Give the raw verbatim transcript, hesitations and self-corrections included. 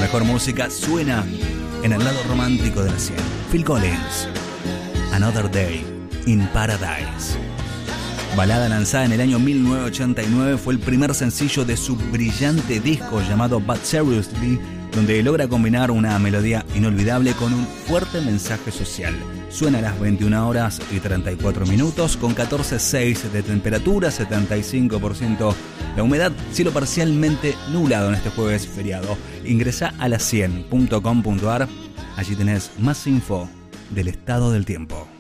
mejor música suena en el lado romántico de la cien. Phil Collins, Another Day in Paradise. Balada lanzada en el año mil novecientos ochenta y nueve, fue el primer sencillo de su brillante disco llamado But Seriously, donde logra combinar una melodía inolvidable con un fuerte mensaje social. Suena a las veintiuna horas y treinta y cuatro minutos, con catorce coma seis de temperatura, setenta y cinco por ciento la humedad, cielo parcialmente nublado en este jueves feriado. Ingresá a la cien punto com punto ar, allí tenés más info del estado del tiempo.